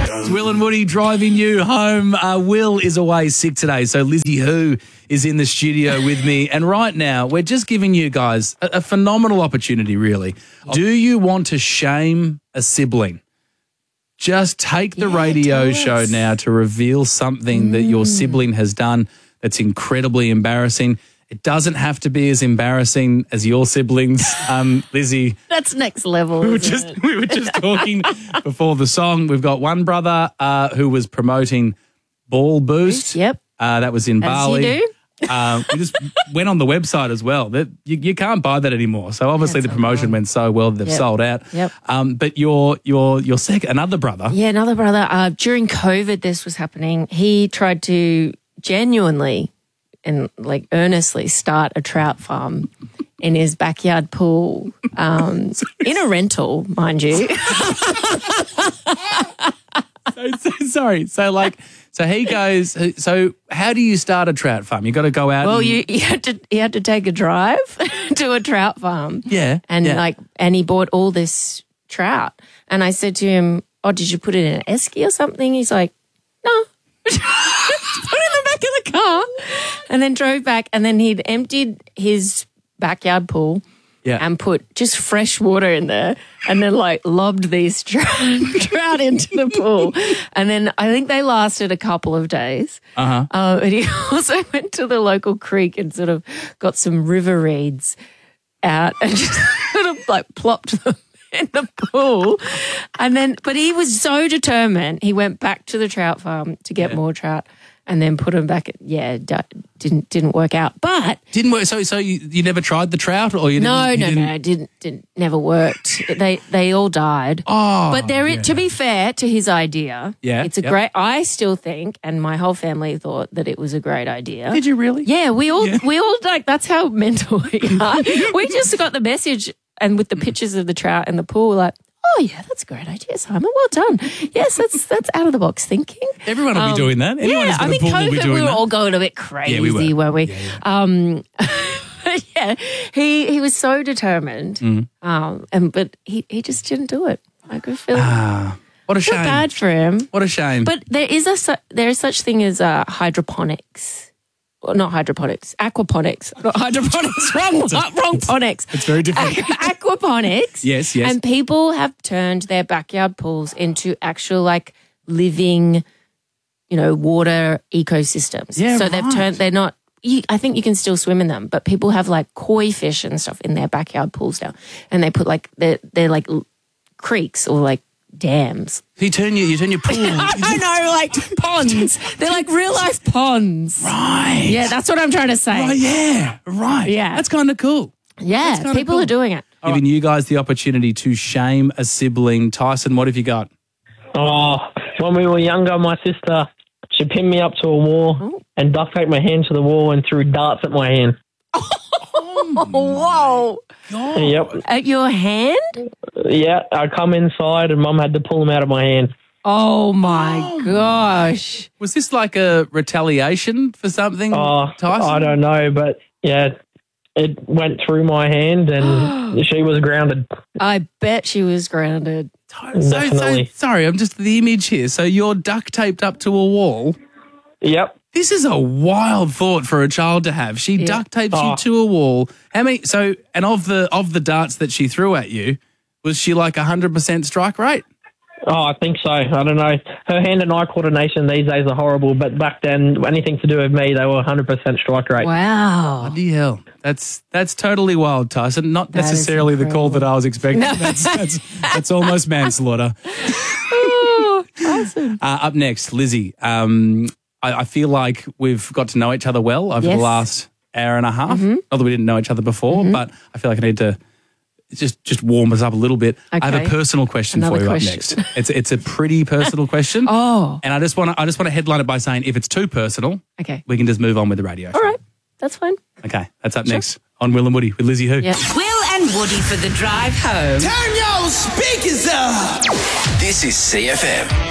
It's Will and Woody driving you home. Will is away sick today, so Lizzie Who is in the studio with me. And right now, we're just giving you guys a phenomenal opportunity, really. Do you want to shame a sibling? Just take the radio show now to reveal something that your sibling has done that's incredibly embarrassing. It doesn't have to be as embarrassing as your siblings, Lizzie. That's next level. We were just talking before the song. We've got one brother who was promoting Ball Boost. Yep. That was in Bali. As you do. We just went on the website as well. You can't buy that anymore. So obviously the promotion went so well that they've sold out. Yep. But your second, another brother. Yeah, another brother. During COVID, this was happening. He tried to genuinely and earnestly start a trout farm in his backyard pool, in a rental, mind you. Sorry. So he goes. So how do you start a trout farm? You got to go out. Well, you had to take a drive to a trout farm. Yeah, and he bought all this trout. And I said to him, "Oh, did you put it in an esky or something?" He's like, "No." Put it in the back of the car, and then drove back. And then he'd emptied his backyard pool. Yeah. And put just fresh water in there and then lobbed these trout into the pool. And then I think they lasted a couple of days. And he also went to the local creek and sort of got some river reeds out and just sort of plopped them in the pool. And then, but he was so determined, he went back to the trout farm to get more trout. And then put them back. Didn't work out. But didn't work. So you never tried the trout, or you? No, didn't never worked. They all died. Oh, but to be fair to his idea, it's a great. I still think, and my whole family thought that it was a great idea. Did you really? Yeah, we all that's how mental we are. We just got the message, and with the pictures of the trout in the pool, oh, yeah, that's a great idea, Simon. Well done. Yes, that's out of the box thinking. Everyone will be doing that. Anyone who's got a pool will be doing that. We were all going a bit crazy, weren't we? Yeah. He was so determined, but he just didn't do it. I could feel what a shame. Bad for him. What a shame. But there is such thing as hydroponics. Well, not hydroponics, aquaponics. Not hydroponics, wrong ponics. It's very different. Aquaponics. Yes. And people have turned their backyard pools into actual living, water ecosystems. Yeah, so they're not, I think you can still swim in them, but people have koi fish and stuff in their backyard pools now. And they put they're creeks or dams. You turn your pool. I know, ponds. They're real life ponds. Right. Yeah, that's what I'm trying to say. Right, yeah. Right. Yeah. That's kind of cool. Yeah, people are doing it. Giving you guys the opportunity to shame a sibling. Tyson, what have you got? Oh, when we were younger, my sister, she pinned me up to a wall and duct taped my hand to the wall and threw darts at my hand. Whoa. God. Yep. At your hand? Yeah, I come inside and Mum had to pull them out of my hand. Oh, my gosh. Was this a retaliation for something, Tyson? I don't know, but yeah, it went through my hand and she was grounded. I bet she was grounded. Definitely. So, sorry, I'm just the image here. So you're duct taped up to a wall. Yep. This is a wild thought for a child to have. She duct tapes you to a wall. How many? So, and of the darts that she threw at you, was she 100% strike rate? Oh, I think so. I don't know. Her hand and eye coordination these days are horrible, but back then, anything to do with me, they were 100% strike rate. Wow. Bloody hell. That's totally wild, Tyson. Not necessarily the call that I was expecting. No. That's almost manslaughter. Oh, Tyson. Up next, Lizzie. I feel like we've got to know each other well over the last hour and a half. Not that we didn't know each other before, but I feel like I need to just warm us up a little bit. Okay. I have a personal question for you up next. It's a pretty personal question. Oh. And I just want to headline it by saying if it's too personal, we can just move on with the radio show. All right. That's fine. Okay. That's up next on Will and Woody with Lizzie Who. Yep. Will and Woody for the drive home. Turn your speakers up. This is CFM.